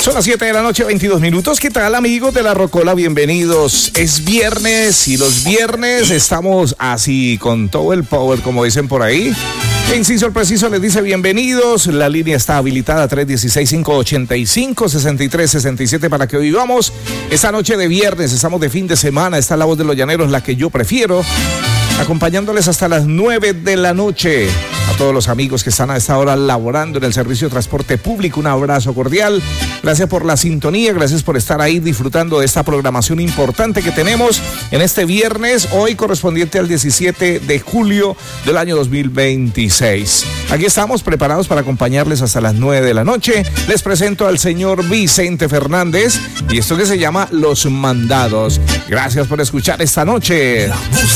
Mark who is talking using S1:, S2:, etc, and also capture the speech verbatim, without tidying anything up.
S1: Son las siete de la noche, veintidós minutos. ¿Qué tal, amigos de La Rocola? Bienvenidos. Es viernes y los viernes estamos así con todo el power, como dicen por ahí. Inciso el Preciso les dice bienvenidos. La línea está habilitada tres uno seis, cinco ocho cinco, seis tres seis siete para que vivamos esta noche de viernes. Estamos de fin de semana. Está la voz de los llaneros, la que yo prefiero, acompañándoles hasta las nueve de la noche. A todos los amigos que están a esta hora laborando en el servicio de transporte público, un abrazo cordial. Gracias por la sintonía, gracias por estar ahí disfrutando de esta programación importante que tenemos en este viernes, hoy correspondiente al diecisiete de julio del año dos mil veintiséis. Aquí estamos preparados para acompañarles hasta las nueve de la noche. Les presento al señor Vicente Fernández y esto que se llama Los Mandados. Gracias por escuchar esta noche.